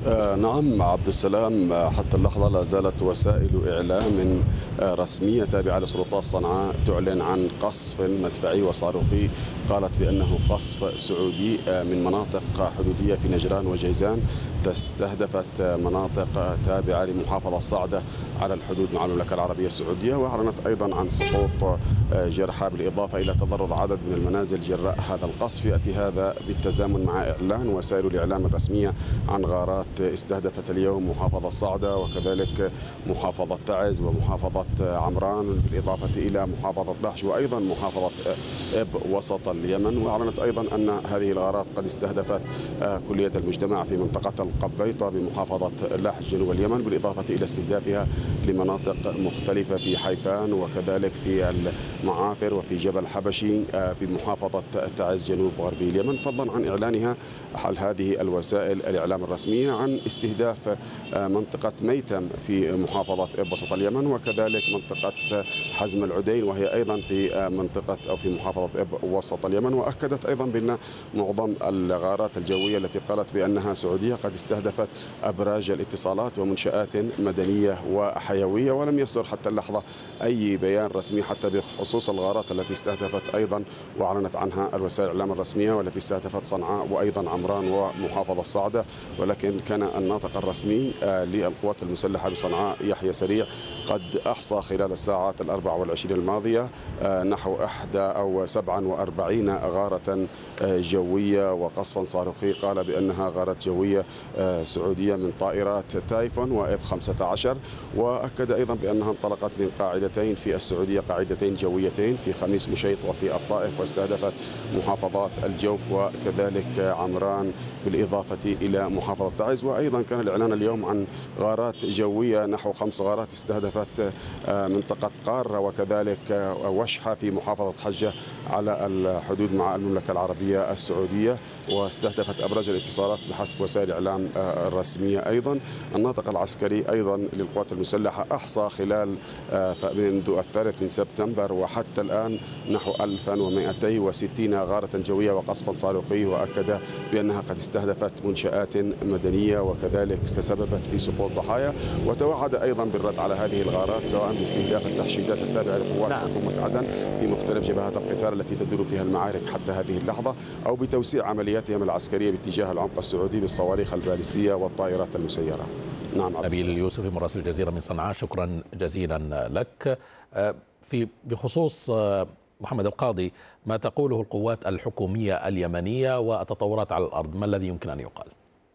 نعم عبد السلام، حتى اللحظة لا زالت وسائل إعلام رسمية تابعة لسلطات صنعاء تعلن عن قصف مدفعي وصاروخي. قالت بأنه قصف سعودي من مناطق حدودية في نجران وجيزان، استهدفت مناطق تابعة لمحافظة صعدة على الحدود مع المملكة العربية السعودية، وأعلنت أيضا عن سقوط جرحى، بالإضافة إلى تضرر عدد من المنازل جراء هذا القصف. يأتي هذا بالتزامن مع إعلان وسائل الإعلام الرسمية عن غارات استهدفت اليوم محافظة صعدة وكذلك محافظة تعز ومحافظة عمران، بالإضافة إلى محافظة لحج وأيضا محافظة إب وسط اليمن. وأعلنت أيضا أن هذه الغارات قد استهدفت كلية المجتمع في منطقة القبيطة بمحافظة لحج جنوب اليمن، بالإضافة إلى استهدافها لمناطق مختلفة في حيفان وكذلك في المعافر وفي جبل حبشي بمحافظة تعز جنوب غربي اليمن، فضلا عن إعلانها حل هذه الوسائل الإعلام الرسمية عن استهداف منطقة ميتم في محافظة إب وسط اليمن، وكذلك منطقة حزم العدين وهي أيضا في منطقة أو في محافظة إب وسط اليمن. وأكدت أيضا بأن معظم الغارات الجوية التي قالت بأنها سعودية قد استهدفت أبراج الاتصالات ومنشآت مدنية وحيوية، ولم يصدر حتى اللحظة أي بيان رسمي حتى بخصوص الغارات التي استهدفت أيضا وأعلنت عنها الوسائل الإعلام الرسمية والتي استهدفت صنعاء وأيضا عمران ومحافظة الصعدة. ولكن كان الناطق الرسمي للقوات المسلحة بصنعاء يحيى سريع قد أحصى خلال الساعات 24 الماضية نحو 47 غارة جوية وقصفا صاروخي، قال بأنها غارات جوية سعودية من طائرات تايفون وإف 15. وأكد أيضا بأنها انطلقت من قاعدتين في السعودية، قاعدتين جويتين في خميس مشيط وفي الطائف، واستهدفت محافظات الجوف وكذلك عمران بالإضافة إلى محافظة تعز. وأيضا كان الإعلان اليوم عن غارات جوية نحو 5 غارات استهدفت منطقة قارة وكذلك وشحة في محافظة حجة على الحدود مع المملكة العربية السعودية، واستهدفت أبراج الاتصالات بحسب وسائل الإعلام الرسمية. أيضا الناطق العسكري أيضا للقوات المسلحة أحصى خلال منذ 3 سبتمبر وحتى الآن نحو 1260 غارة جوية وقصفا صاروخي، وأكد بأنها قد استهدفت منشآت مدنية وكذلك تسببت في سقوط ضحايا. وتوعد أيضا بالرد على هذه الغارات سواء باستهداف التحشيدات التابعة لقوات نعم. حكومة عدن في مختلف جبهات القتال التي تدور فيها المعارك حتى هذه اللحظة، أو بتوسيع عملياتهم العسكرية باتجاه العمق السعودي بالصواريخ البالستية والطائرات المسيرة. نعم عبد نبيل السلام. اليوسفي مراسل الجزيرة من صنعاء، شكرا جزيلا لك. في بخصوص محمد القاضي، ما تقوله القوات الحكومية اليمنية والتطورات على الأرض، ما الذي يمكن أن يقال؟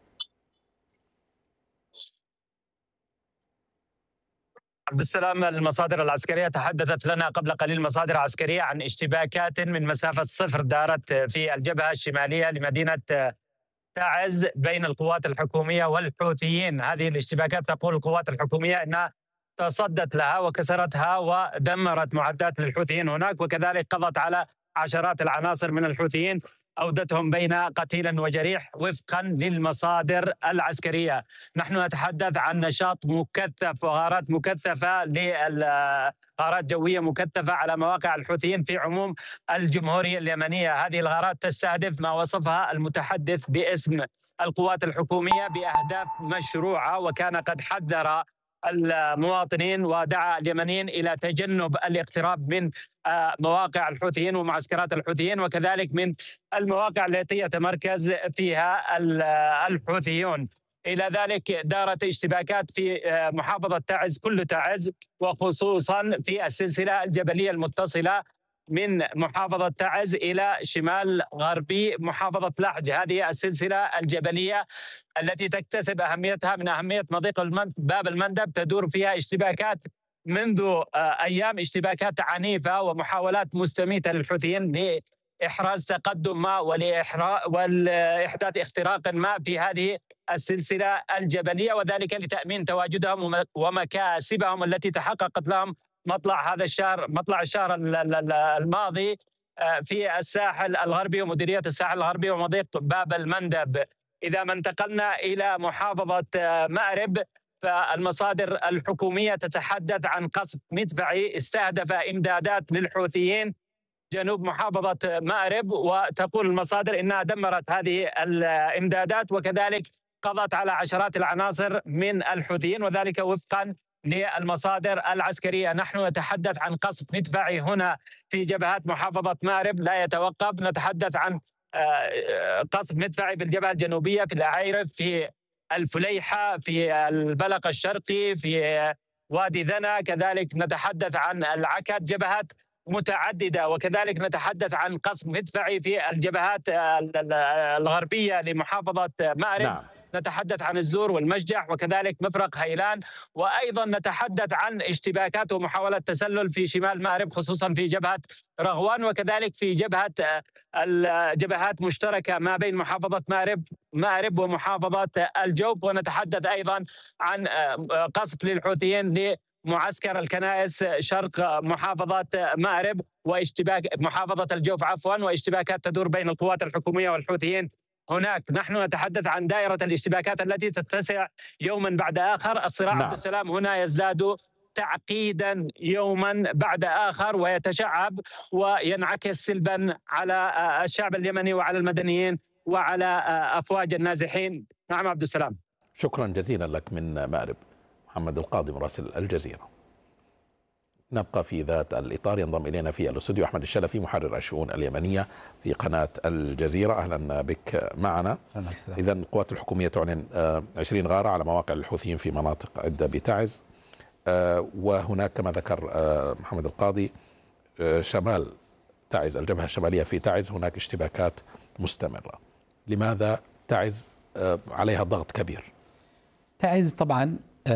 عبد السلام، المصادر العسكرية تحدثت لنا قبل قليل مصادر عسكرية عن اشتباكات من مسافة صفر دارت في الجبهة الشمالية لمدينة تعز بين القوات الحكومية والحوثيين. هذه الاشتباكات تقول القوات الحكومية أنها تصدت لها وكسرتها ودمرت معدات للحوثيين هناك، وكذلك قضت على عشرات العناصر من الحوثيين، أودتهم بين قتيل وجريح وفقا للمصادر العسكرية. نحن نتحدث عن نشاط مكثف وغارات مكثفة غارات جوية مكثفة على مواقع الحوثيين في عموم الجمهورية اليمنية. هذه الغارات تستهدف ما وصفها المتحدث باسم القوات الحكومية بأهداف مشروعة، وكان قد حذر المواطنين ودعا اليمنيين إلى تجنب الاقتراب من مواقع الحوثيين ومعسكرات الحوثيين، وكذلك من المواقع التي يتمركز فيها الحوثيون. إلى ذلك دارت اشتباكات في محافظة تعز، كل تعز، وخصوصا في السلسلة الجبلية المتصلة من محافظة تعز إلى شمال غربي محافظة لحج. هذه السلسلة الجبلية التي تكتسب أهميتها من أهمية مضيق باب المندب، تدور فيها اشتباكات منذ أيام، اشتباكات عنيفة ومحاولات مستميتة للحوثيين لإحراز تقدم ما والإحداث اختراق ما في هذه السلسلة الجبلية، وذلك لتأمين تواجدهم ومكاسبهم التي تحققت لهم مطلع الشهر الماضي في الساحل الغربي ومديرية الساحل الغربي ومضيق باب المندب. إذا ما انتقلنا إلى محافظة مأرب، فالمصادر الحكومية تتحدث عن قصف مدفعي استهدف إمدادات للحوثيين جنوب محافظة مأرب، وتقول المصادر إنها دمرت هذه الإمدادات وكذلك قضت على عشرات العناصر من الحوثيين، وذلك وفقا للمصادر العسكرية. نحن نتحدث عن قصف مدفعي هنا في جبهات محافظة مأرب لا يتوقف، نتحدث عن قصف مدفعي في الجبهة الجنوبية، في الأعيرف، في الفليحة، في البلق الشرقي، في وادي ذنا، كذلك نتحدث عن العكد، جبهات متعددة. وكذلك نتحدث عن قصف مدفعي في الجبهات الغربية لمحافظة مأرب. نعم. نتحدث عن الزور والمشجع وكذلك مفرق هيلان، وأيضا نتحدث عن اشتباكات ومحاولة تسلل في شمال مأرب، خصوصا في جبهة رغوان، وكذلك في جبهات مشتركة ما بين محافظة مأرب ومحافظة الجوف. ونتحدث أيضا عن قصف للحوثيين لمعسكر الكنائس شرق محافظة مأرب واشتباك محافظة الجوف واشتباكات تدور بين القوات الحكومية والحوثيين هناك. نحن نتحدث عن دائرة الاشتباكات التي تتسع يوما بعد آخر. الصراع عبد السلام هنا يزداد تعقيدا يوما بعد آخر ويتشعب وينعكس سلبا على الشعب اليمني وعلى المدنيين وعلى أفواج النازحين. نعم عبد السلام. شكرا جزيلا لك من مأرب محمد القاضي مراسل الجزيرة. نبقى في ذات الإطار. ينضم إلينا في الاستوديو أحمد الشلفي محرر الشؤون اليمنية في قناة الجزيرة. أهلا بك معنا. إذا القوات الحكومية تعلن 20 غارة على مواقع الحوثيين في مناطق عدة بتعز، وهناك كما ذكر محمد القاضي شمال تعز، الجبهة الشمالية في تعز هناك اشتباكات مستمرة. لماذا تعز عليها ضغط كبير؟ تعز طبعا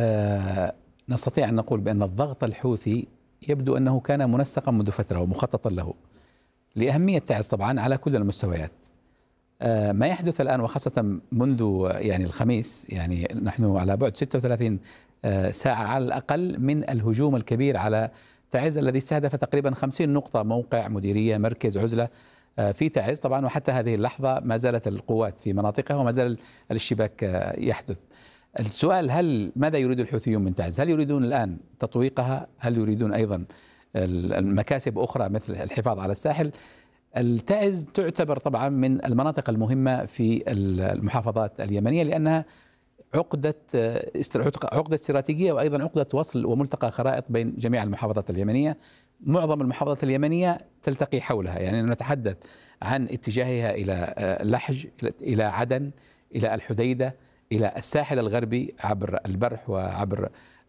نستطيع أن نقول بأن الضغط الحوثي يبدو أنه كان منسقا منذ فترة ومخططا له لأهمية تعز طبعا على كل المستويات. ما يحدث الآن وخاصة منذ يعني الخميس، يعني نحن على بعد 36 ساعة على الأقل من الهجوم الكبير على تعز الذي استهدف تقريبا 50 نقطة، موقع، مديرية، مركز، عزلة في تعز طبعا. وحتى هذه اللحظة ما زالت القوات في مناطقها وما زال الاشتباك يحدث. السؤال ماذا يريد الحوثيون من تعز؟ هل يريدون الآن تطويقها؟ هل يريدون أيضا المكاسب أخرى مثل الحفاظ على الساحل؟ التعز تعتبر طبعا من المناطق المهمة في المحافظات اليمنية لأنها عقدة استراتيجية وأيضا عقدة وصل وملتقى خرائط بين جميع المحافظات اليمنية. معظم المحافظات اليمنية تلتقي حولها، يعني نتحدث عن اتجاهها إلى لحج، إلى عدن، إلى الحديدة، إلى الساحل الغربي عبر البرح وعبر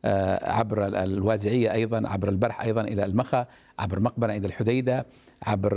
الوازعية، أيضا عبر البرح، أيضا إلى المخا، عبر مقبنة إلى الحديدة، عبر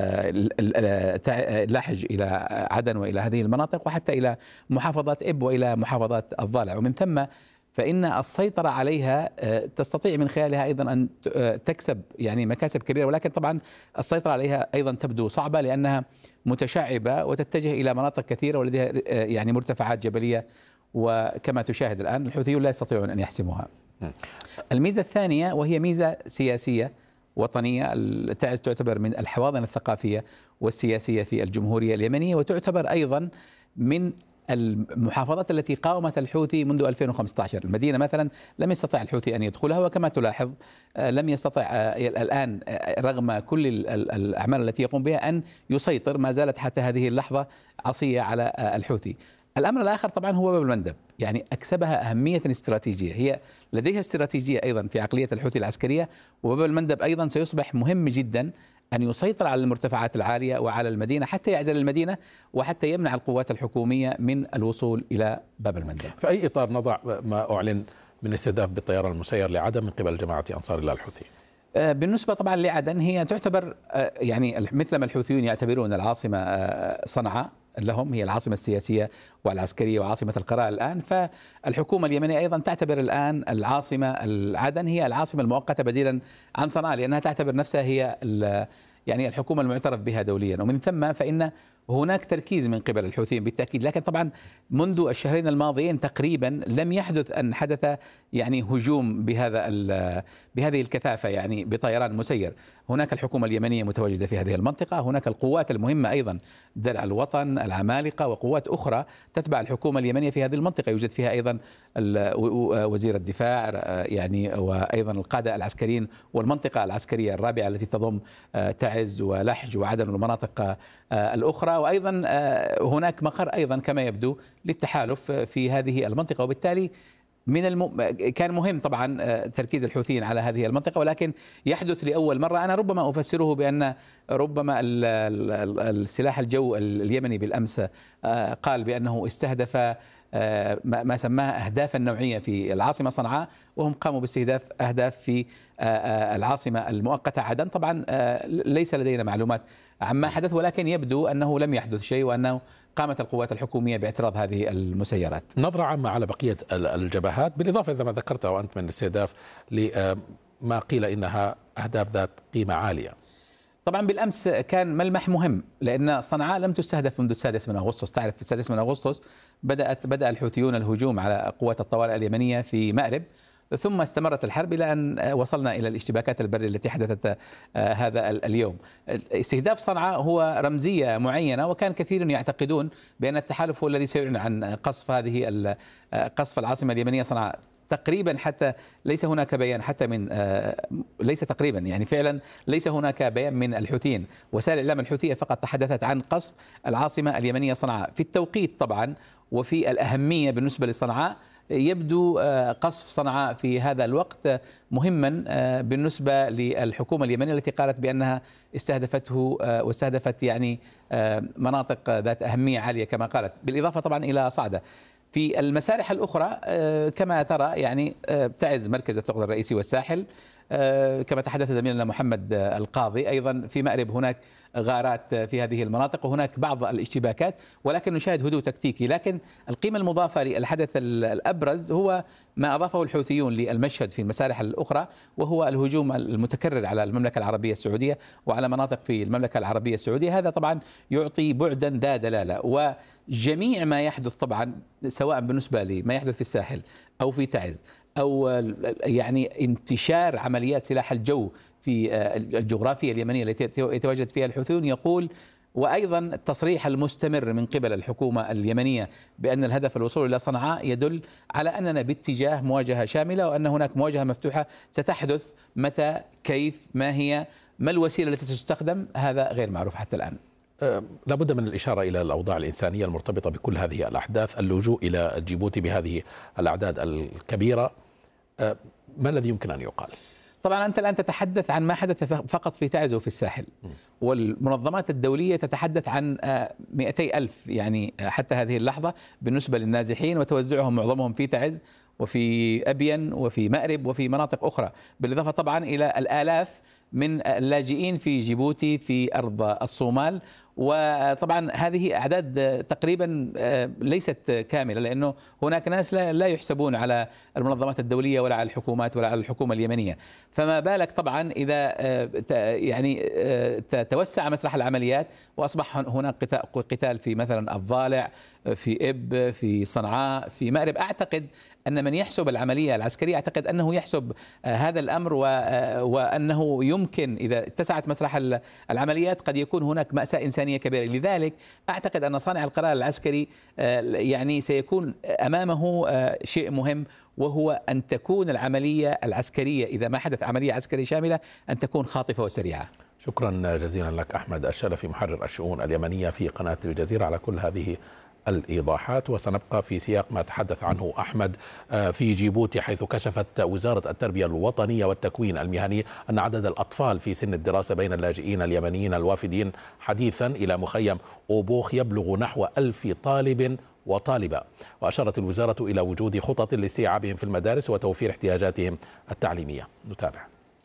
لحج إلى عدن وإلى هذه المناطق، وحتى إلى محافظات إب وإلى محافظات الضالع. ومن ثم فإن السيطرة عليها تستطيع من خلالها أيضا أن تكسب يعني مكاسب كبيرة، ولكن طبعا السيطرة عليها أيضا تبدو صعبة لأنها متشعبة وتتجه إلى مناطق كثيرة ولديها يعني مرتفعات جبلية، وكما تشاهد الآن الحوثيون لا يستطيعون أن يحسموها. الميزة الثانية وهي ميزة سياسية وطنية، تعز تعتبر من الحواضن الثقافية والسياسية في الجمهورية اليمنية، وتعتبر أيضا من المحافظات التي قاومت الحوثي منذ 2015. المدينة مثلا لم يستطع الحوثي أن يدخلها، وكما تلاحظ لم يستطع الآن رغم كل الأعمال التي يقوم بها أن يسيطر، ما زالت حتى هذه اللحظة عصية على الحوثي. الأمر الآخر طبعا هو باب المندب، يعني أكسبها أهمية استراتيجية، هي لديها استراتيجية أيضا في عقلية الحوثي العسكرية، وباب المندب أيضا سيصبح مهم جدا أن يسيطر على المرتفعات العالية وعلى المدينة حتى يعزل المدينة وحتى يمنع القوات الحكومية من الوصول إلى باب المندب. في أي إطار نضع ما أعلن من استهداف بالطيران المسير لعدن من قبل جماعة أنصار الله الحوثي؟ بالنسبة طبعا لعدن هي تعتبر يعني مثلما الحوثيون يعتبرون العاصمة صنعاء لهم هي العاصمة السياسية والعسكرية وعاصمة القرار الآن، فالحكومة اليمنية أيضا تعتبر الآن العاصمة عدن هي العاصمة المؤقتة بديلا عن صنعاء، لأنها تعتبر نفسها هي يعني الحكومة المعترف بها دوليا. ومن ثم فإن هناك تركيز من قبل الحوثيين بالتأكيد، لكن طبعا منذ الشهرين الماضيين تقريبا لم يحدث أن حدث يعني هجوم بهذه الكثافة يعني بطيران مسير. هناك الحكومة اليمنية متواجدة في هذه المنطقة، هناك القوات المهمة أيضا درع الوطن، العمالقة، وقوات أخرى تتبع الحكومة اليمنية في هذه المنطقة، يوجد فيها أيضا وزير الدفاع يعني وأيضا القادة العسكريين، والمنطقة العسكرية الرابعة التي تضم تعز ولحج وعدن والمناطق الأخرى. وأيضا هناك مقر أيضا كما يبدو للتحالف في هذه المنطقة، وبالتالي كان مهم طبعا تركيز الحوثيين على هذه المنطقة، ولكن يحدث لأول مرة. أنا ربما أفسره بأن ربما السلاح الجو اليمني بالأمس قال بأنه استهدف ما سماه أهدافا نوعية في العاصمة صنعاء، وهم قاموا باستهداف أهداف في العاصمة المؤقتة عدن. طبعا ليس لدينا معلومات عما حدث، ولكن يبدو أنه لم يحدث شيء وأنه قامت القوات الحكومية باعتراض هذه المسيرات. نظرة عامة على بقية الجبهات، بالإضافة إلى ما ذكرته وأنت من الاستهداف لما قيل إنها أهداف ذات قيمة عالية. طبعا بالأمس كان ملمح مهم، لأن صنعاء لم تستهدف منذ السادس من أغسطس. تعرف في السادس من أغسطس بدأ الحوثيون الهجوم على قوات الطوارئ اليمنية في مأرب، ثم استمرت الحرب إلى أن وصلنا إلى الاشتباكات البرية التي حدثت هذا اليوم. استهداف صنعاء هو رمزية معينة، وكان كثير يعتقدون بأن التحالف هو الذي سيعلن عن قصف العاصمة اليمنية صنعاء. تقريبا حتى ليس هناك بيان حتى من ليس تقريبا يعني فعلا ليس هناك بيان من الحوثيين. وسائل الإعلام الحوثية فقط تحدثت عن قصف العاصمة اليمنية صنعاء. في التوقيت طبعا وفي الأهمية بالنسبة لصنعاء، يبدو قصف صنعاء في هذا الوقت مهما بالنسبة للحكومة اليمنية التي قالت بأنها استهدفته واستهدفت يعني مناطق ذات أهمية عالية كما قالت، بالإضافة طبعا إلى صعدة. في المسارح الأخرى كما ترى يعني تعز مركز الثقل الرئيسي والساحل، كما تحدث زميلنا محمد القاضي. أيضا في مأرب هناك غارات في هذه المناطق، وهناك بعض الاشتباكات، ولكن نشاهد هدوء تكتيكي. لكن القيمة المضافة للحدث الأبرز هو ما أضافه الحوثيون للمشهد في المسارح الأخرى، وهو الهجوم المتكرر على المملكة العربية السعودية وعلى مناطق في المملكة العربية السعودية. هذا طبعا يعطي بعدا ذا دلالة، وجميع ما يحدث طبعا سواء بالنسبة لما يحدث في الساحل أو في تعز أو يعني انتشار عمليات سلاح الجو في الجغرافيا اليمنية التي يتواجد فيها الحوثيون، يقول وأيضا التصريح المستمر من قبل الحكومة اليمنية بأن الهدف الوصول إلى صنعاء يدل على أننا باتجاه مواجهة شاملة، وأن هناك مواجهة مفتوحة ستحدث متى، كيف، ما الوسيلة التي تستخدم، هذا غير معروف حتى الآن. لابد من الإشارة إلى الأوضاع الإنسانية المرتبطة بكل هذه الأحداث، اللجوء إلى جيبوتي بهذه الأعداد الكبيرة، ما الذي يمكن أن يقال؟ طبعا أنت الآن تتحدث عن ما حدث فقط في تعز وفي الساحل، والمنظمات الدولية تتحدث عن 200,000 يعني حتى هذه اللحظة بالنسبة للنازحين، وتوزعهم معظمهم في تعز وفي أبين وفي مأرب وفي مناطق أخرى، بالإضافة طبعا إلى الآلاف من اللاجئين في جيبوتي في أرض الصومال. وطبعا هذه أعداد تقريبا ليست كاملة، لأنه هناك ناس لا يحسبون على المنظمات الدولية ولا على الحكومات ولا على الحكومة اليمنية، فما بالك طبعا إذا يعني توسع مسرح العمليات وأصبح هناك قتال في مثلا الضالع، في إب، في صنعاء، في مأرب. أعتقد أن من يحسب العملية العسكرية أعتقد أنه يحسب هذا الأمر، وأنه يمكن إذا اتسعت مسرح العمليات قد يكون هناك مأساة إنسانية كبيرة. لذلك أعتقد أن صانع القرار العسكري يعني سيكون أمامه شيء مهم، وهو أن تكون العملية العسكرية إذا ما حدث عملية عسكرية شاملة أن تكون خاطفة وسريعة. شكرا جزيلا لك أحمد الشلفي، محرر الشؤون اليمنية في قناة الجزيرة، على كل هذه الإيضاحات. وسنبقى في سياق ما تحدث عنه أحمد في جيبوتي، حيث كشفت وزارة التربية الوطنية والتكوين المهني أن عدد الأطفال في سن الدراسة بين اللاجئين اليمنيين الوافدين حديثا إلى مخيم أوبوخ يبلغ نحو 1000 طالب وطالبة. وأشارت الوزارة إلى وجود خطط لاستيعابهم في المدارس وتوفير احتياجاتهم التعليمية. نتابع.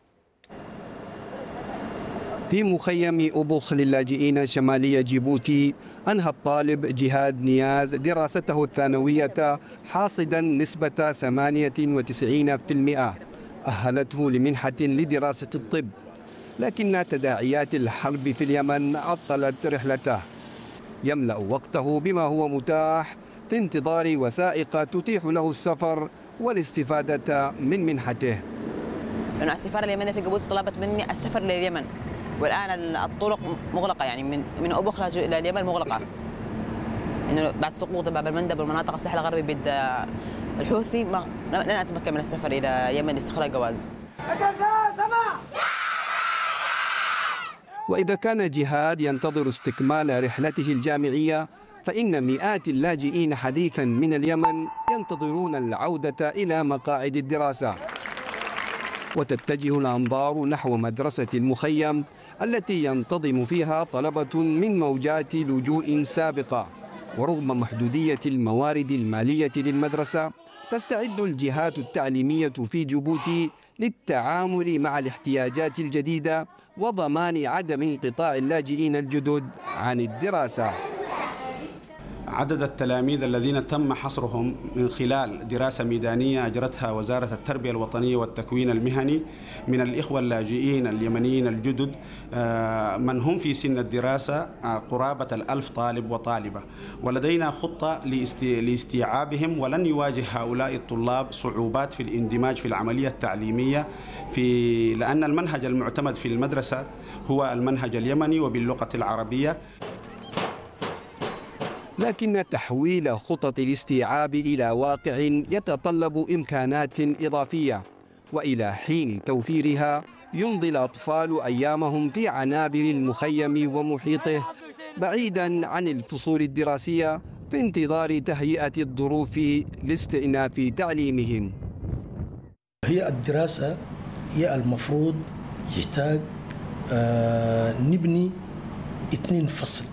في مخيم أوبوخ للاجئين شمالي جيبوتي، أنهى الطالب جهاد نياز دراسته الثانوية حاصدا نسبة 98%، أهلته لمنحة لدراسة الطب، لكن تداعيات الحرب في اليمن عطلت رحلته. يملأ وقته بما هو متاح في انتظار وثائق تتيح له السفر والاستفادة من منحته. لأن السفارة اليمنية في جيبوتي طلبت مني السفر لليمن، والآن الطرق مغلقة، يعني من أوبوخ إلى اليمن مغلقة، إنه بعد سقوط باب المندب والمناطق الساحل الغربي بيد الحوثي لن أتمكن من السفر إلى اليمن لاستخراج جواز. وإذا كان جهاد ينتظر استكمال رحلته الجامعية، فإن مئات اللاجئين حديثا من اليمن ينتظرون العودة إلى مقاعد الدراسة. وتتجه الأنظار نحو مدرسة المخيم التي ينتظم فيها طلبة من موجات لجوء سابقة. ورغم محدودية الموارد المالية للمدرسة، تستعد الجهات التعليمية في جيبوتي للتعامل مع الاحتياجات الجديدة وضمان عدم انقطاع اللاجئين الجدد عن الدراسة. عدد التلاميذ الذين تم حصرهم من خلال دراسة ميدانية أجرتها وزارة التربية الوطنية والتكوين المهني من الإخوة اللاجئين اليمنيين الجدد من هم في سن الدراسة قرابة 1000 طالب وطالبة، ولدينا خطة لاستيعابهم، ولن يواجه هؤلاء الطلاب صعوبات في الاندماج في العملية التعليمية لأن المنهج المعتمد في المدرسة هو المنهج اليمني وباللغة العربية. لكن تحويل خطط الاستيعاب إلى واقع يتطلب إمكانات إضافية، وإلى حين توفيرها يمضي الأطفال أيامهم في عنابر المخيم ومحيطه بعيدا عن الفصول الدراسية في انتظار تهيئة الظروف لاستئناف تعليمهم. هي الدراسة هي المفروض يحتاج نبني 2 فصل،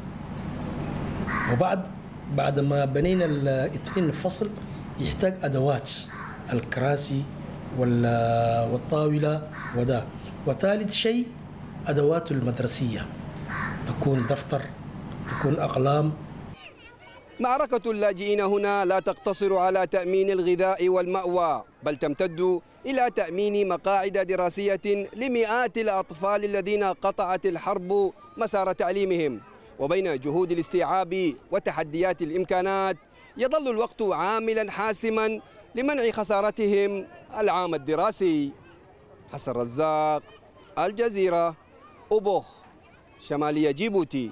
بعد ما بنينا 2 فصل يحتاج أدوات الكراسي والطاولة وده. وثالث شيء أدوات المدرسية، تكون دفتر، تكون أقلام. معركة اللاجئين هنا لا تقتصر على تأمين الغذاء والمأوى، بل تمتد إلى تأمين مقاعد دراسية لمئات الأطفال الذين قطعت الحرب مسار تعليمهم. وبين جهود الاستيعاب وتحديات الإمكانات يظل الوقت عاملا حاسما لمنع خسارتهم العام الدراسي. حسن رزاق، الجزيرة، أوبوخ، شمالية جيبوتي.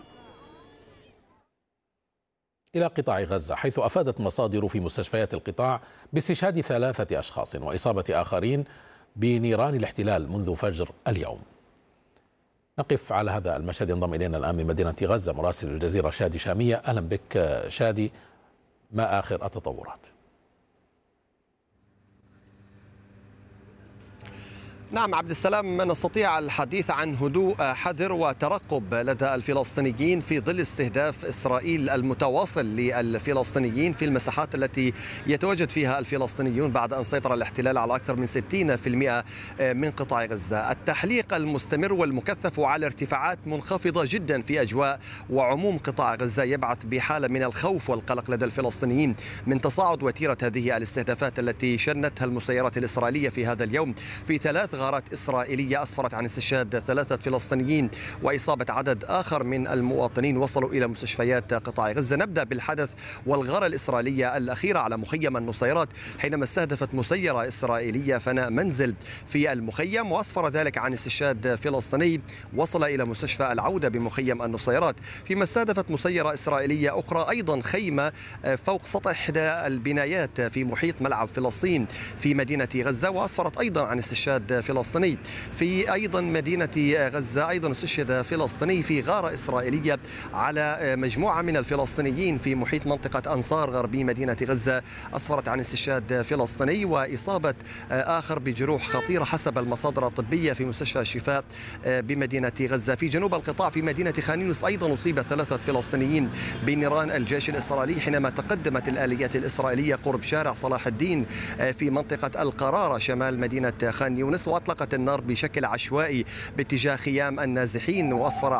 إلى قطاع غزة، حيث أفادت مصادر في مستشفيات القطاع باستشهاد 3 أشخاص وإصابة آخرين بنيران الاحتلال منذ فجر اليوم. نقف على هذا المشهد. ينضم إلينا الآن من مدينة غزة مراسل الجزيرة شادي شامية. أهلا بك شادي، ما آخر التطورات؟ نعم عبد السلام، نستطيع الحديث عن هدوء حذر وترقب لدى الفلسطينيين في ظل استهداف إسرائيل المتواصل للفلسطينيين في المساحات التي يتواجد فيها الفلسطينيون بعد أن سيطر الاحتلال على أكثر من 60% من قطاع غزة. التحليق المستمر والمكثف على ارتفاعات منخفضة جدا في أجواء وعموم قطاع غزة يبعث بحالة من الخوف والقلق لدى الفلسطينيين من تصاعد وتيرة هذه الاستهدافات التي شنتها المسيرات الإسرائيلية في هذا اليوم في 3 غارات إسرائيلية أسفرت عن استشهاد 3 فلسطينيين وإصابة عدد آخر من المواطنين وصلوا إلى مستشفيات قطاع غزة. نبدأ بالحدث والغارة الإسرائيلية الأخيرة على مخيم النصيرات، حينما استهدفت مسيرة إسرائيلية فناء منزل في المخيم، وأسفر ذلك عن استشهاد فلسطيني وصل إلى مستشفى العودة بمخيم النصيرات. فيما استهدفت مسيرة إسرائيلية أخرى أيضا خيمة فوق سطح إحدى البنايات في محيط ملعب فلسطين في مدينة غزة، وأسفرت أيضا عن استشهاد فلسطيني. في أيضا مدينة غزة أيضا استشهد فلسطيني في غارة إسرائيلية على مجموعة من الفلسطينيين في محيط منطقة أنصار غربي مدينة غزة، أسفرت عن استشهاد فلسطيني وإصابة آخر بجروح خطيرة حسب المصادر الطبية في مستشفى الشفاء بمدينة غزة. في جنوب القطاع في مدينة خان يونس أيضا أصيب 3 فلسطينيين بنيران الجيش الإسرائيلي حينما تقدمت الآليات الإسرائيلية قرب شارع صلاح الدين في منطقة القرارة شمال مدينة خان يونس، وأطلقت النار بشكل عشوائي باتجاه خيام النازحين، وأسفر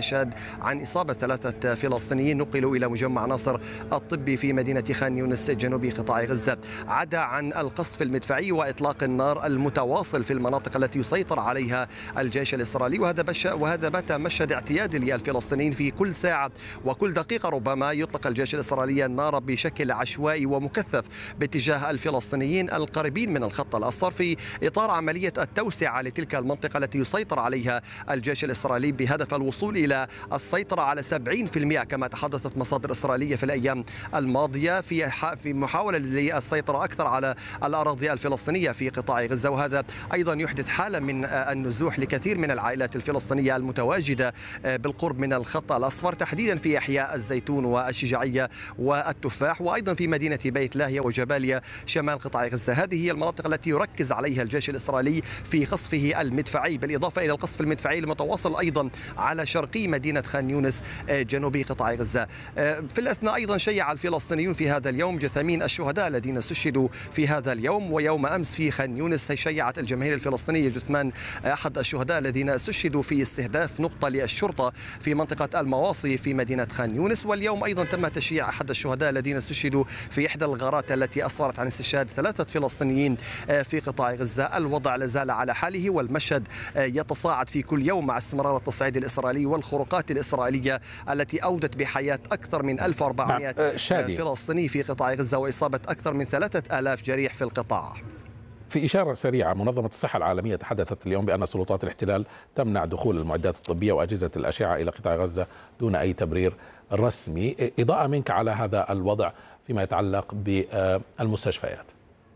عن إصابة 3 فلسطينيين نقلوا إلى مجمع ناصر الطبي في مدينة خان يونس جنوب قطاع غزة. عدا عن القصف المدفعي وإطلاق النار المتواصل في المناطق التي يسيطر عليها الجيش الإسرائيلي، وهذا بات مشهد اعتيادي للفلسطينيين. في كل ساعة وكل دقيقة ربما يطلق الجيش الإسرائيلي النار بشكل عشوائي ومكثف باتجاه الفلسطينيين القريبين من الخط الأصفر في إطار عملية التوسعة لتلك المنطقة التي يسيطر عليها الجيش الإسرائيلي بهدف الوصول إلى السيطرة على 70% كما تحدثت مصادر إسرائيلية في الأيام الماضية في محاولة للسيطرة أكثر على الأراضي الفلسطينية في قطاع غزة، وهذا أيضا يحدث حالة من النزوح لكثير من العائلات الفلسطينية المتواجدة بالقرب من الخط الأصفر، تحديدا في أحياء الزيتون والشجاعية والتفاح، وأيضا في مدينة بيت لاهيا وجباليا شمال قطاع غزة. هذه هي المناطق التي يركز عليها الجيش الإسرائيلي في قصفه المدفعي، بالإضافة إلى القصف المدفعي المتواصل أيضا على شرقي مدينة خان يونس جنوبي قطاع غزة. في الأثناء أيضا شيع الفلسطينيون في هذا اليوم جثامين الشهداء الذين استشهدوا في هذا اليوم، ويوم أمس في خان يونس شيعت الجماهير الفلسطينية جثمان أحد الشهداء الذين استشهدوا في استهداف نقطة للشرطة في منطقة المواصي في مدينة خان يونس. واليوم أيضا تم تشييع أحد الشهداء الذين استشهدوا في إحدى الغارات التي أسفرت عن استشهاد 3 فلسطينيين في قطاع غزة. الوضع لازال على حاله، والمشهد يتصاعد في كل يوم مع استمرار التصعيد الإسرائيلي والخروقات الإسرائيلية التي أودت بحياة أكثر من 1400 فلسطيني في قطاع غزة وإصابة أكثر من 3000 جريح في القطاع. في إشارة سريعة، منظمة الصحة العالمية تحدثت اليوم بأن سلطات الاحتلال تمنع دخول المعدات الطبية وأجهزة الأشعة إلى قطاع غزة دون أي تبرير رسمي. إضاءة منك على هذا الوضع فيما يتعلق بالمستشفيات.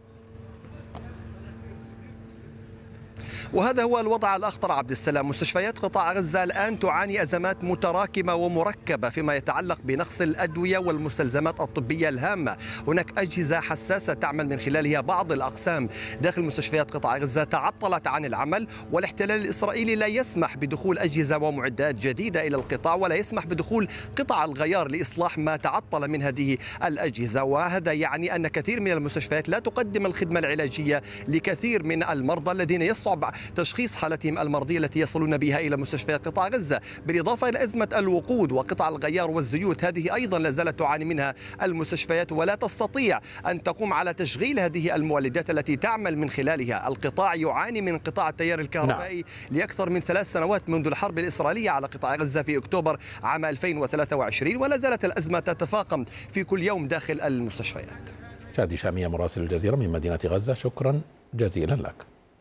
وهذا هو الوضع الأخطر عبد السلام. مستشفيات قطاع غزة الآن تعاني أزمات متراكمة ومركبة فيما يتعلق بنقص الأدوية والمستلزمات الطبية الهامة. هناك أجهزة حساسة تعمل من خلالها بعض الأقسام داخل مستشفيات قطاع غزة تعطلت عن العمل، والاحتلال الإسرائيلي لا يسمح بدخول أجهزة ومعدات جديدة إلى القطاع، ولا يسمح بدخول قطع الغيار لإصلاح ما تعطل من هذه الأجهزة. وهذا يعني أن كثير من المستشفيات لا تقدم الخدمة العلاجية لكثير من المرضى الذين يصعب تشخيص حالتهم المرضية التي يصلون بها إلى مستشفيات قطاع غزة، بالإضافة إلى أزمة الوقود وقطع الغيار والزيوت. هذه أيضا لا زالت تعاني منها المستشفيات، ولا تستطيع أن تقوم على تشغيل هذه المولدات التي تعمل من خلالها. القطاع يعاني من انقطاع التيار الكهربائي لأكثر من 3 سنوات منذ الحرب الإسرائيلية على قطاع غزة في أكتوبر عام 2023، ولا زالت الأزمة تتفاقم في كل يوم داخل المستشفيات. شادي شامية مراسل الجزيرة من مدينة غزة، شكرا جزيلا لك.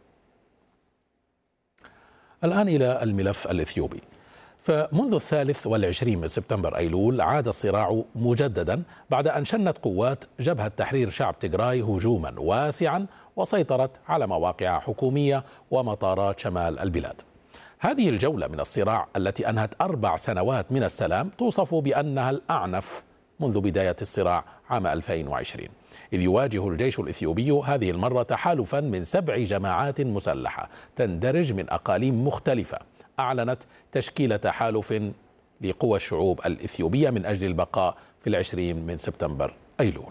الآن إلى الملف الإثيوبي. فمنذ 23 من سبتمبر أيلول عاد الصراع مجددا بعد أن شنت قوات جبهة تحرير شعب تيغراي هجوما واسعا وسيطرت على مواقع حكومية ومطارات شمال البلاد. هذه الجولة من الصراع التي أنهت 4 سنوات من السلام توصف بأنها الأعنف منذ بداية الصراع عام 2020، إذ يواجه الجيش الإثيوبي هذه المرة تحالفا من 7 جماعات مسلحة تندرج من أقاليم مختلفة أعلنت تشكيل تحالف لقوى الشعوب الإثيوبية من أجل البقاء في 20 من سبتمبر أيلول.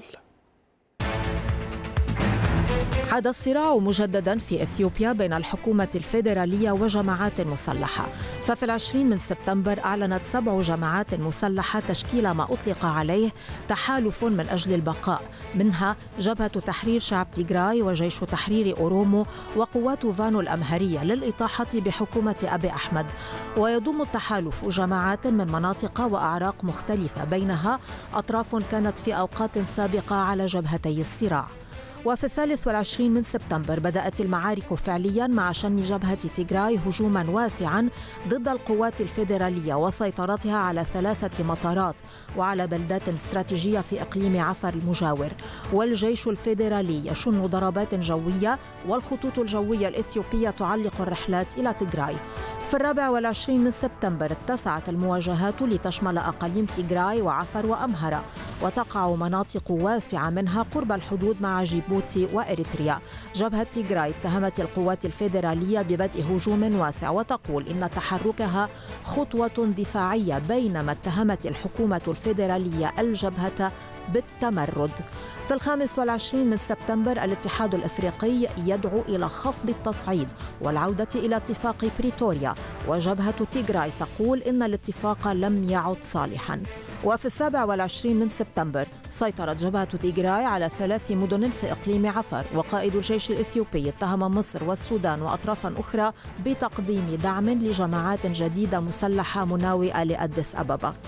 عاد الصراع مجددا في إثيوبيا بين الحكومة الفيدرالية وجماعات مسلحة، ففي 20 من سبتمبر أعلنت 7 جماعات مسلحة تشكيل ما أطلق عليه تحالف من أجل البقاء، منها جبهة تحرير شعب تيغراي وجيش تحرير أورومو وقوات فانو الأمهرية للإطاحة بحكومة أبي أحمد. ويضم التحالف جماعات من مناطق وأعراق مختلفة، بينها أطراف كانت في أوقات سابقة على جبهتي الصراع. وفي 23 من سبتمبر بدأت المعارك فعليا مع شن جبهة تيغراي هجوما واسعا ضد القوات الفيدرالية وسيطرتها على 3 مطارات وعلى بلدات استراتيجية في إقليم عفر المجاور. والجيش الفيدرالي يشن ضربات جوية، والخطوط الجوية الإثيوبية تعلق الرحلات إلى تيغراي. في 24 من سبتمبر اتسعت المواجهات لتشمل أقاليم تيغراي وعفر وأمهرة، وتقع مناطق واسعة منها قرب الحدود مع جيبوتي وإريتريا. جبهة تيغراي اتهمت القوات الفيدرالية ببدء هجوم واسع وتقول إن تحركها خطوة دفاعية، بينما اتهمت الحكومة الفيدرالية الجبهة بالتمرد. في 25 من سبتمبر الاتحاد الإفريقي يدعو إلى خفض التصعيد والعودة إلى اتفاق بريتوريا، وجبهة تيغراي تقول إن الاتفاق لم يعد صالحاً. وفي 27 من سبتمبر سيطرت جبهة تيغراي على 3 مدن في إقليم عفر، وقائد الجيش الإثيوبي اتهم مصر والسودان وأطرافا أخرى بتقديم دعم لجماعات جديدة مسلحة مناوئة لأديس أبابا.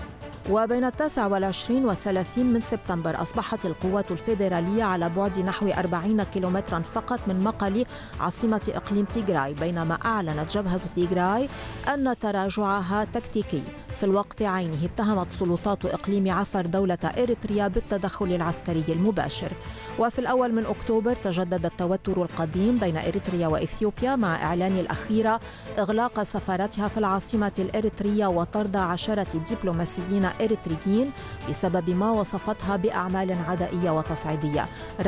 وبين 29 و30 من سبتمبر أصبحت القوات الفيدرالية على بعد نحو 40 كيلومترا فقط من مقالي عاصمة إقليم تيغراي، بينما أعلنت جبهة تيغراي أن تراجعها تكتيكي. في الوقت عينه اتهمت سلطات إقليم عفر دولة إريتريا بالتدخل العسكري المباشر. وفي الأول من أكتوبر تجدد التوتر القديم بين إريتريا وإثيوبيا مع إعلان الأخيرة إغلاق سفارتها في العاصمة الإريترية وطرد 10 دبلوماسيين إريتريين بسبب ما وصفتها بأعمال عدائية وتصعيدية.